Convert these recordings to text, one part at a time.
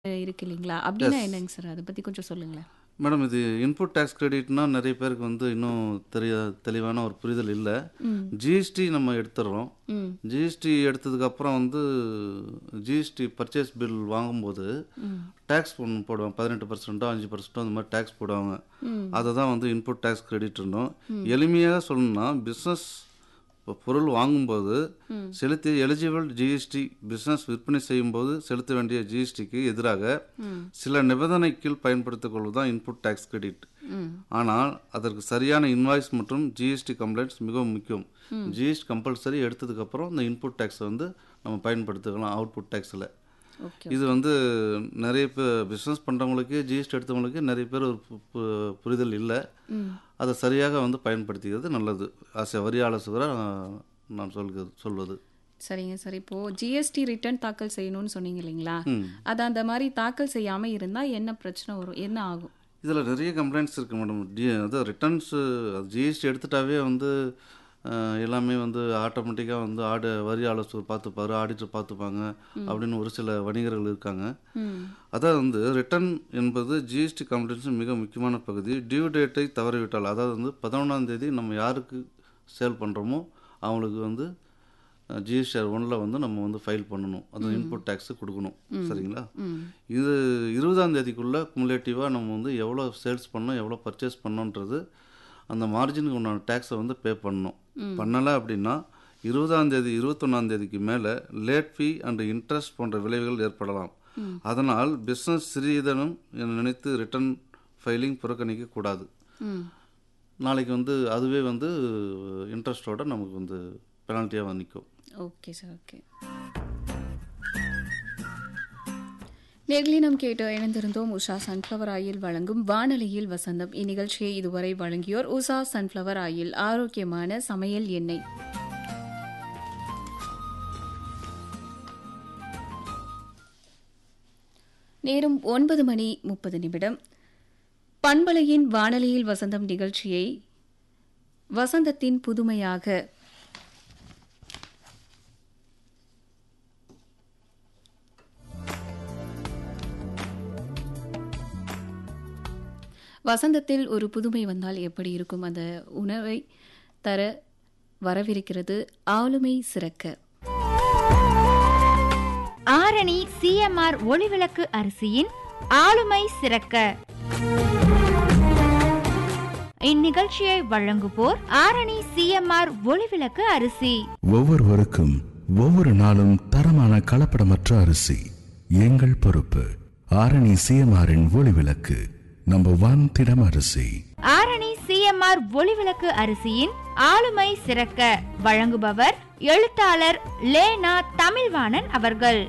இருக்கு இல்லைங்களா? அப்படின்னா எஸ். என்னங்க சார்? அத பத்தி கொஞ்சம் சொல்லுங்களேன். மேடம் இது இன்புட் டேக்ஸ் கிரெடிட்னா நிறைய பேருக்கு வந்து இன்னும் தெளிவான ஒரு புரிதல் இல்ல. ம். ஜிஎஸ்டி நம்ம எடுத்துடுறோம். ம். ஜிஎஸ்டி எடுத்ததுக்கப்புறம் வந்து ஜிஎஸ்டி பர்ச்சேஸ் பில் வாங்கும்போது ம். டேக்ஸ் ஒன்று போடுவாங்க. 18% 5% அந்த மாதிரி டேக்ஸ் போடுவாங்க. ம். அதை தான் வந்து இன்புட் டேக்ஸ் கிரெடிட்னோம். ம். எளிமையாக சொல்லணும்னா பிஸ்னஸ் பொருள் வாங்கும்போது ம். செலுத்திய எலிஜிபிள் ஜிஎஸ்டி பிஸ்னஸ் விற்பனை செய்யும்போது செலுத்த வேண்டிய ஜிஎஸ்டிக்கு எதிராக ம். சில நிபந்தனை கீழ் பயன்படுத்திக் கொள்வது தான் இன்புட் டேக்ஸ் கிரெடிட். ம். ஆனால் அதற்கு சரியான இன்வாய்ஸ் மற்றும் ஜிஎஸ்டி கம்ப்ளைண்ட்ஸ் மிகவும் முக்கியம். ஜிஎஸ்டி கம்பல்சரி எடுத்ததுக்கப்புறம் இந்த இன்புட் டேக்ஸை வந்து நம்ம பயன்படுத்திக்கலாம் அவுட்புட் டேக்ஸில். ஓகே. இது வந்து நிறைய பேர் பிஸ்னஸ் பண்ணுறவங்களுக்கு ஜிஎஸ்டி எடுத்தவங்களுக்கு நிறைய பேர் ஒரு புரிதல் இல்லை. ம். அதை சரியாக வந்து பயன்படுத்திக்கிறது நல்லது. வரி ஆலோசகராக நான் சொல்வது. சரிங்க சார். இப்போ ஜிஎஸ்டி ரிட்டர்ன் தாக்கல் செய்யணும்னு சொன்னீங்க இல்லைங்களா? ம். அது அந்த மாரி தாக்கல் செய்யாம இருந்தா என்ன பிரச்சனை வரும்? என்ன ஆகும்? இதில் நிறைய கம்ப்ளைண்ட்ஸ் இருக்குது மேடம். அது ரிட்டர்ன்ஸு ஜிஎஸ்டி எடுத்துட்டாவே வந்து எல்லாமே வந்து ஆட்டோமேட்டிக்காக வந்து வரி ஆலோசகர் பார்த்துப்பாரு, ஆடிட்டர் பார்த்துப்பாங்க அப்படின்னு ஒரு சில வணிகர்கள் இருக்காங்க. ம். அதாவது வந்து ரிட்டர்ன் என்பது ஜிஎஸ்டி கம்ப்ளைண்ட்ஸின் மிக முக்கியமான பகுதி. டியூ டேட்டை தவறிவிட்டால், அதாவது வந்து 11ஆம் தேதி நம்ம யாருக்கு சேல் பண்ணுறோமோ அவங்களுக்கு வந்து ஜிஎஸ்டிஆர் 1ல் வந்து நம்ம வந்து ஃபைல் பண்ணணும். அது இன்புட் டேக்ஸு கொடுக்கணும். சரிங்களா? ம். இது 20ஆம் தேதிக்குள்ளே குமுலேட்டிவாக நம்ம வந்து எவ்வளோ சேல்ஸ் பண்ணோம், எவ்வளோ பர்ச்சேஸ் பண்ணோன்றது அந்த மார்ஜினுக்கு உண்டான டேக்ஸை வந்து பே பண்ணணும். பண்ணலை அப்படின்னா 20ஆம் தேதி 21ஆம் தேதிக்கு மேலே லேட் ஃபீ அண்ட் இன்ட்ரெஸ்ட் போன்ற விளைவுகள் ஏற்படலாம். அதனால் பிஸ்னஸ் சிறிதனும் நினைத்து ரிட்டர்ன் ஃபைலிங் புறக்கணிக்கக்கூடாது. ம். நாளைக்கு வந்து அதுவே வந்து இன்ட்ரெஸ்ட்டோட நமக்கு வந்து பெனால்ட்டியாக நிற்கும். Okay sir. ஓகே. நேர்களை நாம் கேட்டு இணைந்திருந்தோம் உஷா சன்ஃப்ளவர் ஆயில் வழங்கும் வானொலியில் வசந்தம். இந்நிகழ்ச்சியை இதுவரை வழங்கியோர் உஷா சன்ஃப்ளவர் ஆயில், ஆரோக்கியமான சமையல் எண்ணெய். நேரம் 9:30 பண்பலையின் வானொலியில் வசந்தம் நிகழ்ச்சியை வசந்தத்தின் புதுமையாக வசந்தத்தில் ஒரு புதுமை வந்தால் எப்படி இருக்கும்? அந்த உணவை தர வரவிருக்கிறது ஆளுமை சிறக்க. ஆரணி சிஎம்ஆர் ஒளிவிளக்கு அரிசியின் ஆளுமை சிறக்க. இந்நிகழ்ச்சியை வழங்குவோர் ஆரணி சிஎம்ஆர் ஒளிவிளக்கு அரிசி. ஒவ்வொருவருக்கும் ஒவ்வொரு நாளும் தரமான கலப்படமற்ற அரிசி எங்கள் பொறுப்பு. ஆரணி சிஎம்ஆரின் ஒளிவிளக்கு நம்பர் 1 திடம் அரிசி. ஆரணி சிஎம்ஆர் ஒளிவிளக்கு அரிசியின் ஆளுமை சிறக்க வழங்குபவர் எழுத்தாளர் லேனா தமிழ்வாணன் அவர்கள்.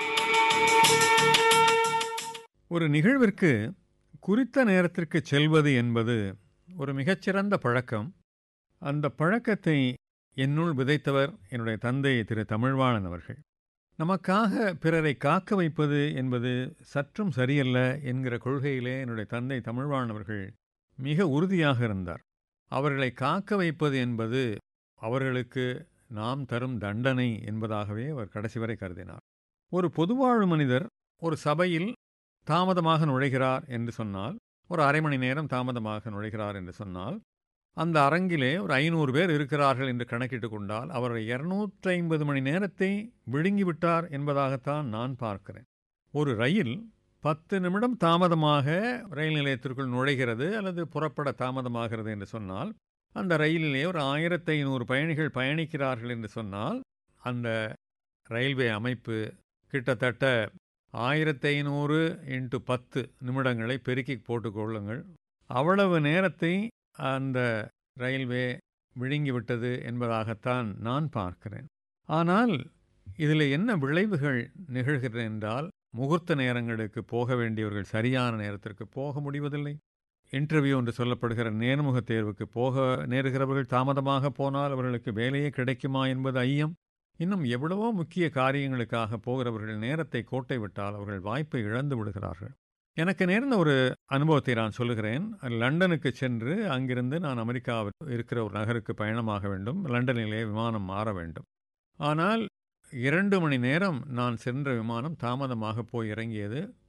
ஒரு நிகழ்விற்கு குறித்த நேரத்திற்கு செல்வது என்பது ஒரு மிகச்சிறந்த பழக்கம். அந்த பழக்கத்தை என்னுள் விதைத்தவர் என்னுடைய தந்தை திரு தமிழ்வாணன் அவர்கள். நமக்காக பிறரை காக்க வைப்பது என்பது சற்றும் சரியல்ல என்கிற கொள்கையிலே என்னுடைய தந்தை தமிழ்வாணன் அவர்கள் மிக உறுதியாக இருந்தார். அவர்களை காக்க வைப்பது என்பது அவர்களுக்கு நாம் தரும் தண்டனை என்பதாகவே அவர் கடைசி வரை கருதினார். ஒரு பொதுவாழ் மனிதர் ஒரு சபையில் தாமதமாக நுழைகிறார் என்று சொன்னால், ஒரு அரை மணி நேரம் தாமதமாக நுழைகிறார் என்று சொன்னால், அந்த அரங்கிலே ஒரு 500 பேர் இருக்கிறார்கள் என்று கணக்கிட்டு கொண்டால் அவர் 250 மணி நேரத்தை விழுங்கிவிட்டார் என்பதாகத்தான் நான் பார்க்கிறேன். ஒரு ரயில் 10 நிமிடம் தாமதமாக ரயில் நிலையத்திற்குள் நுழைகிறது அல்லது புறப்பட தாமதமாகிறது என்று சொன்னால், அந்த ரயிலிலே ஒரு 1500 பயணிகள் பயணிக்கிறார்கள் என்று சொன்னால், அந்த ரயில்வே அமைப்பு கிட்டத்தட்ட 1500 × 10 நிமிடங்களை பெருக்கி போட்டுக்கொள்ளுங்கள். அவ்வளவு நேரத்தை அந்த ரயில்வே விழுங்கிவிட்டது என்பதாகத்தான் நான் பார்க்கிறேன். ஆனால் இதில் என்ன விளைவுகள் நிகழ்கிறது என்றால், முகூர்த்த நேரங்களுக்கு போக வேண்டியவர்கள் சரியான நேரத்திற்கு போக முடிவதில்லை. இன்டர்வியூ என்று சொல்லப்படுகிற நேர்முக தேர்வுக்கு போக நேருகிறவர்கள் தாமதமாக போனால் அவர்களுக்கு வேலையே கிடைக்குமா என்பது ஐயம். இன்னும் எவ்வளவோ முக்கிய காரியங்களுக்காக போகிறவர்கள் நேரத்தை கோட்டை விட்டால் அவர்கள் வாய்ப்பை இழந்து விடுகிறார்கள். எனக்கு நேர்ந்த ஒரு அனுபவத்தை நான் சொல்லுகிறேன். லண்டனுக்கு சென்று அங்கிருந்து நான் அமெரிக்காவில் இருக்கிற ஒரு நகருக்கு பயணமாக வேண்டும். லண்டனிலே விமானம் மாற வேண்டும். ஆனால் 2 மணி நேரம் நான் சென்ற விமானம் தாமதமாக போய் இறங்கியது.